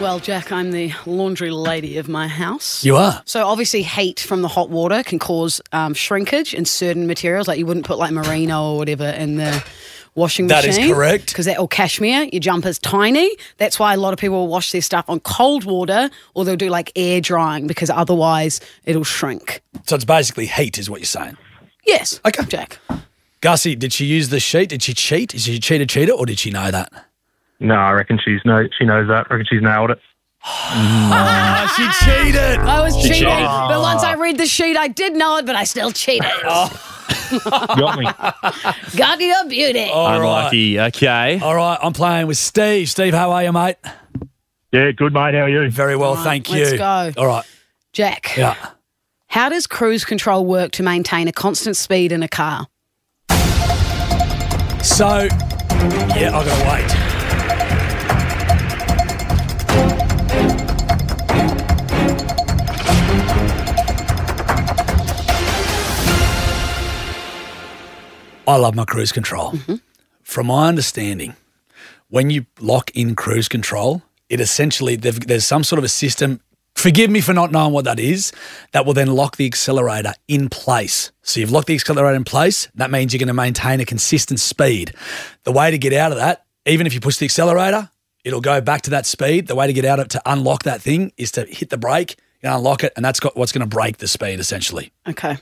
Well, Jack, I'm the laundry lady of my house. You are? So obviously heat from the hot water can cause shrinkage in certain materials. Like you wouldn't put like merino or whatever in the washing machine. That is correct. Because or cashmere, your jumper's tiny. That's why a lot of people will wash their stuff on cold water or they'll do like air drying because otherwise it'll shrink. So it's basically heat is what you're saying? Yes. Okay. Jack. Gussie, did she use the sheet? Did she cheat? Did she cheater or did she know that? No, I reckon she knows that. I reckon she's nailed it. Oh, she cheated. I was cheating, cheated. but once I read the sheet, I did know it, but I still cheated. Got me. Got your beauty. All right. Unlucky. Okay. All right, I'm playing with Steve. Steve, how are you, mate? Yeah, good, mate. How are you? Very well, Right, thank you. let's go. All right. Jack, Yeah. how does cruise control work to maintain a constant speed in a car? So, yeah, I've got to wait. I love my cruise control. Mm-hmm. From my understanding, when you lock in cruise control, it essentially, there's some sort of a system, forgive me for not knowing what that is, that will then lock the accelerator in place. So you've locked the accelerator in place, that means you're going to maintain a consistent speed. The way to get out of that, even if you push the accelerator, it'll go back to that speed. The way to get out of it, to unlock that thing, is to hit the brake and unlock it, and that's what's going to break the speed, essentially. Okay.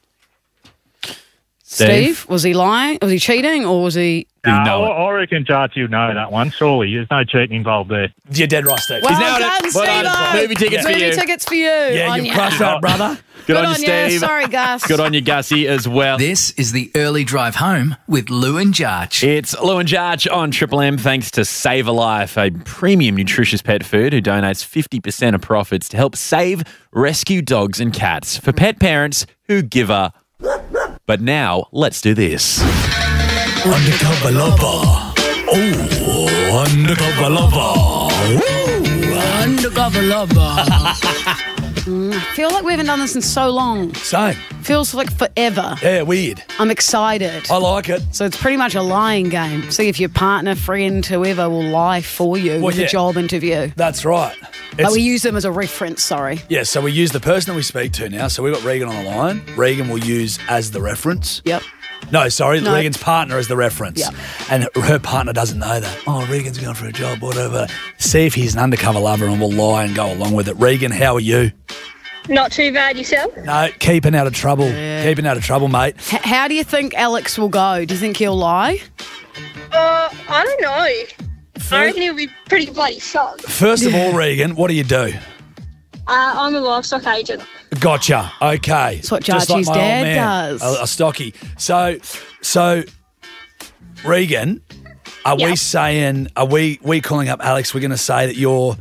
Steve? Steve, was he lying? Was he cheating or was he... No, I reckon Jarty would know that one. Surely, there's no cheating involved there. You're dead right, Steve. Well nailed it. done, Well done. Steve-o. Movie tickets for you. Movie tickets for you. Yeah, On you've ya. crushed that, brother. Good on you, on ya. Steve. Sorry, Gus. Good on you, Gussie, as well. This is the early drive home with Lou and Jarch. It's Lou and Jarch on Triple M, thanks to Save a Life, a premium nutritious pet food who donates 50% of profits to help save rescue dogs and cats for pet parents who give a... But now, let's do this. Undercover lover. Oh, undercover lover. Ooh. Undercover lover. I feel like we haven't done this in so long. Same. Feels like forever. Yeah, weird. I'm excited. I like it. So it's pretty much a lying game. See if your partner, friend, whoever will lie for you with yeah. a job interview. That's right. But we use them as a reference, sorry. Yeah, so we use the person that we speak to now. So we've got Regan on the line. Regan will use as the reference. Yep. No, sorry, No. Regan's partner as the reference. Yep. And her partner doesn't know that. Oh, Regan's going for a job, whatever. See if he's an undercover lover and we'll lie and go along with it. Regan, how are you? Not too bad yourself? No, keeping out of trouble. Keeping out of trouble, mate. How do you think Alex will go? Do you think he'll lie? I don't know. I reckon he'll be pretty bloody shocked. First of all, Regan, what do you do? I'm a livestock agent. Gotcha. Okay. That's what Just like Jarchi's my old dad man, does. A stocky. So, Regan, are we saying? Are we calling up Alex? We're going to say that you're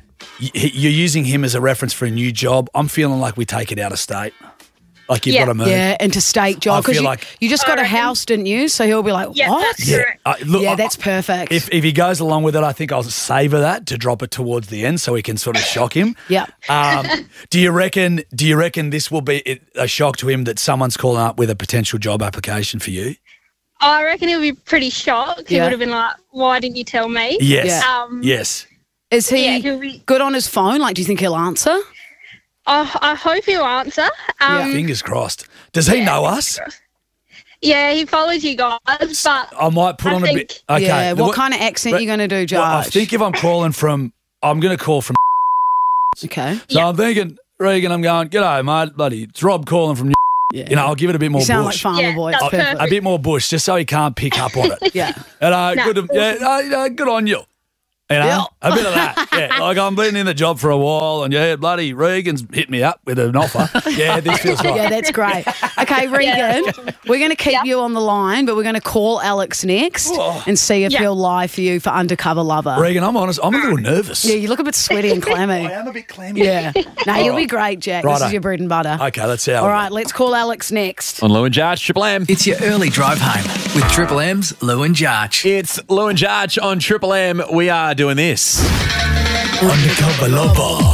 using him as a reference for a new job. I'm feeling like we take it out of state. Like you've got to move. Yeah, interstate job. I feel Because like- you just got a I reckon- house, didn't you? So he'll be like, Yeah, what? that's correct. Look, Yeah, that's perfect. If he goes along with it, I think I'll savour that to drop it towards the end so we can sort of shock him. Yeah. Do you reckon this will be a shock to him that someone's calling up with a potential job application for you? I reckon he'll be pretty shocked. He Yeah. would have been like, why didn't you tell me? Yes. Yeah. Yes. Is he Yeah, he'll be- good on his phone? Like, do you think he'll answer? I hope he'll answer. Fingers crossed. Does he know us? Yeah, he follows you guys, but I might put I on a think- bit. Okay. Yeah. What kind of accent are you going to do, Judge? Well, I think if I'm calling from, I'm going to call from. Okay. So I'm thinking, Regan, I'm going, g'day, mate, buddy. It's Rob calling from. Yeah. You know, I'll give it a bit more You sound bush. like Farmer Yeah, Boy. It's that's perfect. A bit more bush, just so he can't pick up on it. Yeah. And No, good on you. You know, Yeah. a bit of that. Yeah, like I've been in the job for a while, and yeah, bloody Regan's hit me up with an offer. Yeah, this feels right. Yeah, that's great. Okay, Regan, we're going to keep you on the line, but we're going to call Alex next and see if Yeah. he'll lie for you for Undercover Lover. Regan, I'm honest, I'm a little nervous. Yeah, you look a bit sweaty and clammy. am a bit clammy. Yeah. No, you'll be great, Jack. This Righto. is your bread and butter. Okay, let's see how All we right, go. let's call Alex next. On Lou and Jarch, Triple M. It's your early drive home with Triple M's Lou and Jarch. It's Lou and Jarch on Triple M. We are doing this. Undercover lover.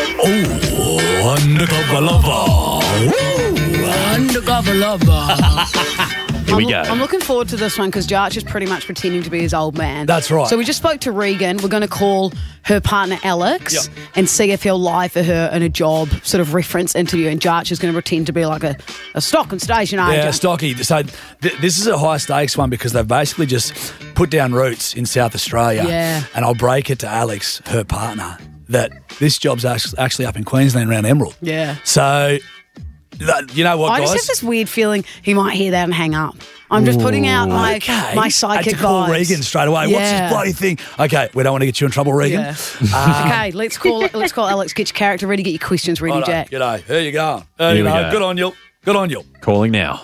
Oh, undercover lover. Ooh. Undercover Lover. Here we go. I'm looking forward to this one because Jarch is pretty much pretending to be his old man. That's right. So we just spoke to Regan. We're going to call her partner Alex and see if he'll lie for her in a job sort of reference interview. And Jarch is going to pretend to be like a stock and station agent. Yeah, stocky. So this is a high stakes one because they've basically just put down roots in South Australia. Yeah. And I'll break it to Alex, her partner, that this job's actually up in Queensland around Emerald. Yeah. So, you know what, I guys? just have this weird feeling he might hear that and hang up. I'm just putting out my psychic to call vibes. Regan straight away. What's Yeah. this bloody thing? Okay, we don't want to get you in trouble, Regan. Yeah. Okay, let's call Alex. Get your character ready. Get your questions ready, Righto, Jack. G'day. Here you go. Here we go. Good on you. Good on you. Calling now.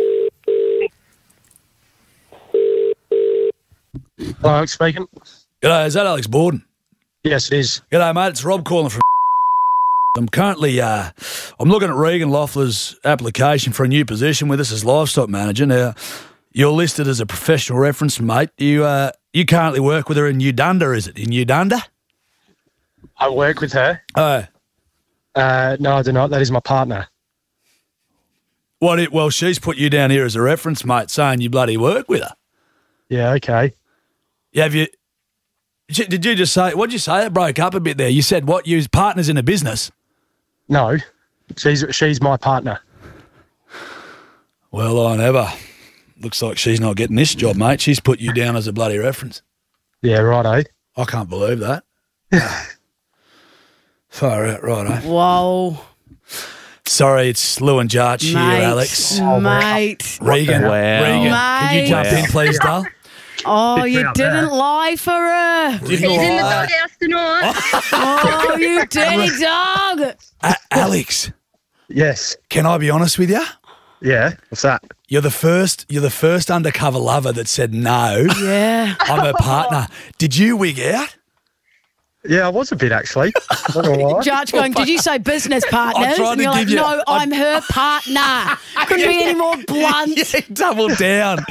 Hello, Alex speaking. G'day, is that Alex Borden? Yes, it is. G'day, mate. It's Rob calling from. I'm currently I'm looking at Regan Loeffler's application for a new position with us as livestock manager. Now, you're listed as a professional reference, mate. You currently work with her in Udunda, is it? In Udunda? I work with her. Oh. No, I do not. That is my partner. Well, she's put you down here as a reference, mate, saying you bloody work with her. Yeah, okay. Yeah, did you just say, what did you say? It broke up a bit there. You said what? You partners in a business? No, she's my partner. Well, I never. Looks like she's not getting this job, mate. She's put you down as a bloody reference. Yeah, righto. I can't believe that. Far out, righto. Whoa. Sorry, it's Lou and Jarch here, Alex. Mate. Regan, Wow. Regan, can you jump in, please, Dal? Oh, you didn't lie for her. He's in the doghouse tonight. Oh, you dirty dog. Alex, Yes. can I be honest with you? Yeah. What's that? You're the first undercover lover that said no. Yeah. I'm her partner. Did you wig out? Yeah, I was a bit actually. Not gonna lie. Jarch going, did you say business partners? tried And to you're like, give you- no, I'm her partner. Couldn't be any more blunt. Yeah, double down.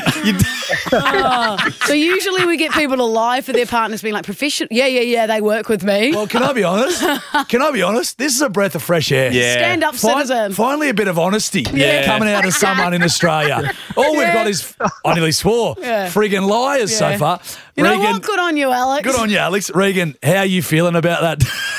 So usually we get people to lie for their partners being like, professional. Yeah, they work with me. Well, can I be honest? This is a breath of fresh air. Yeah. Stand up, citizen. Finally, a bit of honesty Yeah. coming out of someone in Australia. All we've got is, I nearly swore, friggin' liars so Yeah. far. You know Regan, what? Good on you, Alex. good on you, Alex. Regan, how are you feeling about that?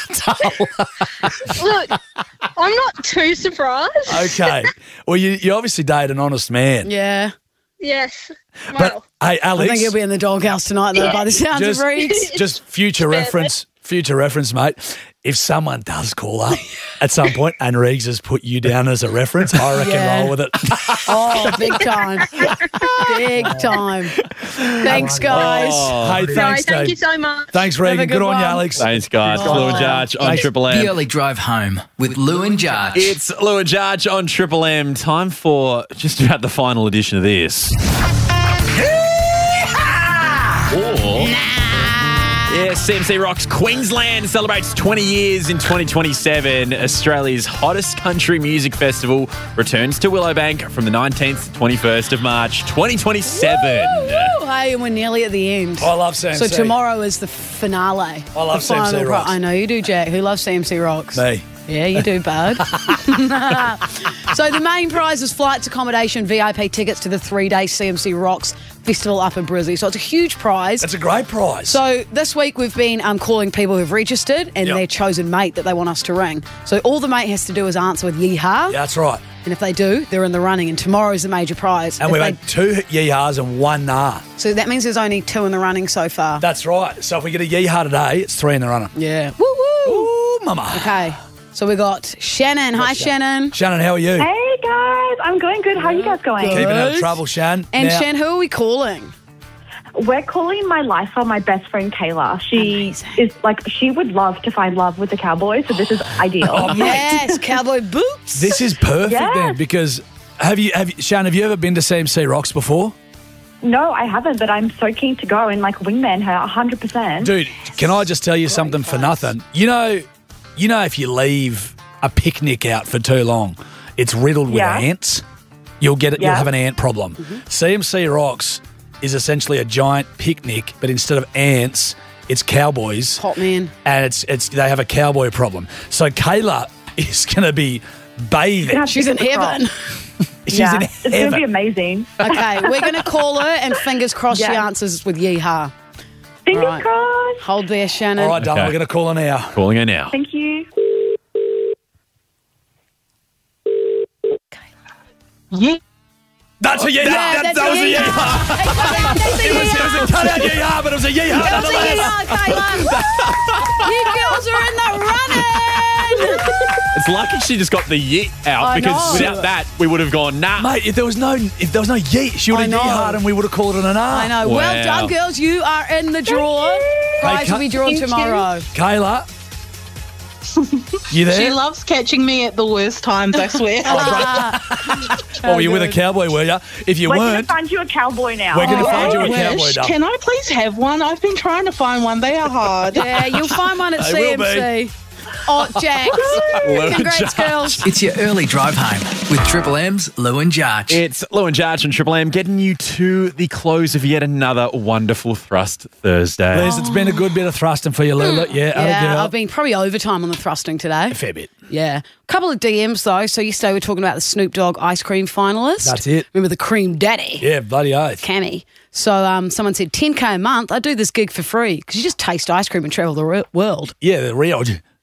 Look, I'm not too surprised. Okay. Well, you obviously date an honest man. Yeah. Yes. But, Well, hey, I Alex, think he'll be in the doghouse tonight, though, by the sounds Just- of Reeds. just future reference, mate. If someone does call up at some point and Reegs has put you down as a reference, I reckon Yeah. roll with it. Oh, big time. Big time. Thanks, guys. Hey, no, thanks, thank Dave. you so much. Thanks, Have a Regan. good Good on you, one. Alex. Thanks, guys. Lou and Jarch on Triple The M. early drive home with Lou and Jarch. It's Lou and Jarch on Triple M. Time for just about the final edition of this. Yes, CMC Rocks Queensland celebrates 20 years in 2027. Australia's hottest country music festival returns to Willowbank from the 19th to 21st of March 2027. Woo! Hey, and we're nearly at the end. I love CMC. So tomorrow is the finale. I love the final CMC Rocks. I know you do, Jack. Who loves CMC Rocks? Me. Yeah, you do, bud. So the main prize is flights, accommodation, VIP tickets to the 3-day CMC Rocks Festival up in Brizzy. So it's a huge prize. That's a great prize. So this week we've been calling people who've registered and Yep. their chosen mate that they want us to ring. So all the mate has to do is answer with yeehaw. yeah, that's right. And if they do, they're in the running. And tomorrow's the major prize. And If we've they- had 2 yeehas and 1 nah. So that means there's only 2 in the running so far. That's right. So if we get a yeehaw today, it's 3 in the runner. Yeah. Woo woo. Ooh, mama. Okay. So we got Shannon. Hi, Shannon. Shannon, how are you? Hey guys, I'm going good. How are you guys going? Good. Keeping out of trouble, Shan. And Now- Shan, who are we calling? We're calling my lifer my best friend Kayla. She Amazing. is like she would love to find love with the Cowboys, so this is ideal. Oh, mate. Yes, cowboy boots. This is perfect Yes. then because Shan, have you ever been to CMC Rocks before? No, I haven't, but I'm so keen to go and like wingman her 100%. Dude, can I just tell you something for nothing? You know if you leave a picnic out for too long, it's riddled with Yeah. ants. You'll get it. You'll Yeah. have an ant problem. CMC Rocks is essentially a giant picnic, but instead of ants, it's cowboys. Hot man. And it's they have a cowboy problem. So Kayla is going to be bathing. Yeah, She's in heaven. She's yeah, in it's going to heaven. be amazing. Okay, we're going to call her and fingers crossed she Yeah. answers with yeehaw. Fingers Right. crossed. Hold there, Shannon. All right, darling, Okay. we're going to call her now. Calling her now. Thank you. Yeah. That's a yeah. That that's was a yeah. That's a It was a cut out yeah, but it was a yeah. That was a yeah, Kayla. You girls are in the running. It's lucky she just got the yeet out I because know. without that, we would have gone, nah. Mate, if there was no yeet, she would have I know. yeet hard and we would have called it an R. I know. Wow. Well done, girls. You are in the draw. Prize will be drawn Thank you. tomorrow. Kayla, you there? She loves catching me at the worst times, I swear. Oh, were you with a cowboy, were you? If you We're going weren't, to find you a cowboy now. we're going to find you a I cowboy, wish. darling. Can I please have one? I've been trying to find one. They are hard. Yeah, you'll find one at They will CMC. Oh, Jax. Congrats, girls. It's your early drive home with Triple M's Lou and Jarch. It's Lou and Jarch and Triple M getting you to the close of yet another wonderful Thrust Thursday. Liz, it's been a good bit of thrusting for you, Lula. Yeah, Yeah, I've been probably overtime on the thrusting today. a fair bit. Yeah. A couple of DMs, though. So yesterday we were talking about the Snoop Dogg ice cream finalist. That's it. Remember the Cream Daddy? Yeah, bloody oath. Cammy. So someone said, 10K a month, I do this gig for free because you just taste ice cream and travel the world. Yeah, the real.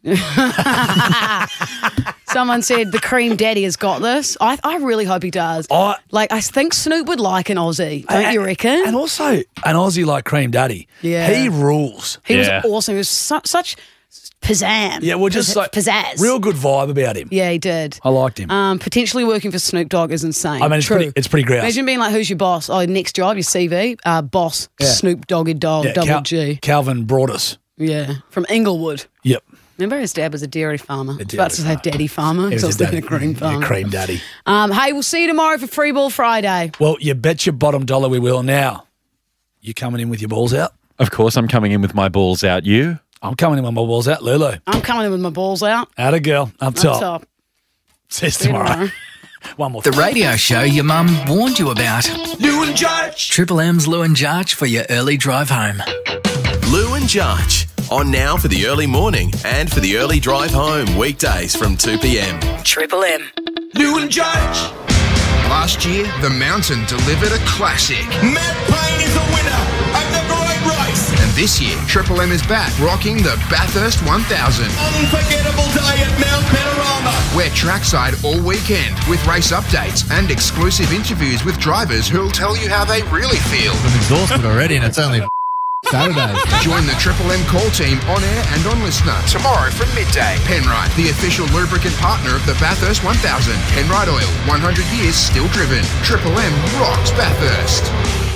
Someone said, the Cream Daddy has got this. I really hope he does. I think Snoop would like an Aussie, don't you reckon? And also, an Aussie like Cream Daddy. Yeah. He rules. He was Yeah. awesome. He was such pizzazz. Yeah, well, just like pizzazz. real good vibe about him. Yeah, he did. I liked him. Potentially working for Snoop Dogg is insane. I mean, it's pretty grouse. Imagine being like, who's your boss? Oh, next job, your CV. Boss, Yeah. Snoop Doggy Dog, Yeah, double G. Calvin brought us. Yeah, from Inglewood. Yep. Remember his dad was a dairy farmer. I was dairy about to say daddy farmer He because I was a thinking a cream farmer. Yeah, Cream Daddy. Hey, we'll see you tomorrow for Free Ball Friday. Well, you bet your bottom dollar we will. Now, you coming in with your balls out? Of course, I'm coming in with my balls out. You? I'm coming in with my balls out. Lulu. I'm coming in with my balls out. Atta girl. Up Up top. top. See you See you tomorrow. tomorrow. One more The radio show your mum warned you about. Lou and Jarch. Triple M's Lou and Jarch for your early drive home. Lou and Jarch. On now for the early morning and for the early drive home. Weekdays from 2 p.m. Triple M. Lou and Jarch. Last year, the Mountain delivered a classic. Matt Payne is the winner of the great race. And this year, Triple M is back rocking the Bathurst 1000. Unforgettable day at Mount Panorama. We're trackside all weekend with race updates and exclusive interviews with drivers who'll tell you how they really feel. I'm exhausted already and it's only Saturday. Join the Triple M call team on air and on listener tomorrow from midday. Penrite, the official lubricant partner of the Bathurst 1000. Penrite Oil, 100 years still driven. Triple M rocks Bathurst.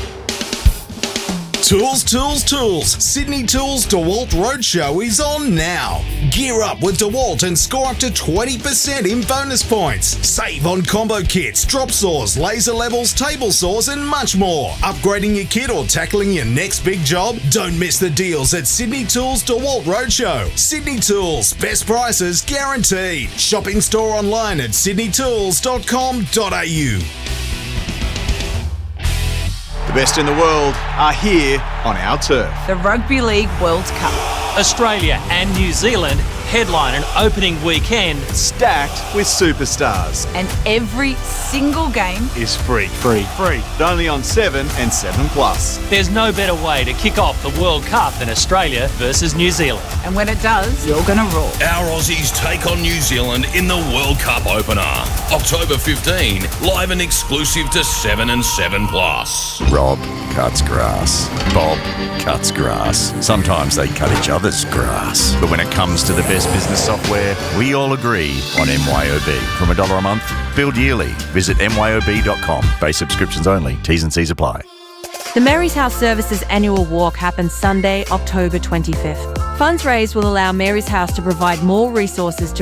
Tools, tools, tools. Sydney Tools DeWalt Roadshow is on now. Gear up with DeWalt and score up to 20% in bonus points. Save on combo kits, drop saws, laser levels, table saws, and much more. Upgrading your kit or tackling your next big job? Don't miss the deals at Sydney Tools DeWalt Roadshow. Sydney Tools, best prices guaranteed. Shopping store online at sydneytools.com.au. The best in the world are here on our turf. The Rugby League World Cup. Australia and New Zealand headline an opening weekend Stacked with superstars. And every single game Is free. But only on 7 and 7 Plus. There's no better way to kick off the World Cup than Australia versus New Zealand. And when it does, you're going to roar. Our Aussies take on New Zealand in the World Cup opener. October 15, live and exclusive to 7 and 7 Plus. Rob cuts grass. Bob cuts grass. Sometimes they cut each other's grass. But when it comes to the best business software, we all agree on MYOB. From $1 a month, billed yearly. Visit myob.com. Base subscriptions only. T's and C's apply. The Mary's House Services annual walk happens Sunday, October 25th. Funds raised will allow Mary's House to provide more resources to